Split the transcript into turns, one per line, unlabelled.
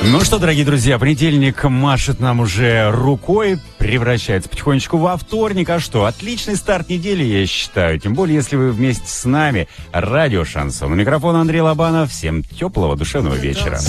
Ну что, дорогие друзья, понедельник машет нам уже рукой, превращается потихонечку во вторник. А что, отличный старт недели, я считаю. Тем более, если вы вместе с нами. Радио Шансон. У микрофона Андрей Лобанов. Всем теплого душевного вечера.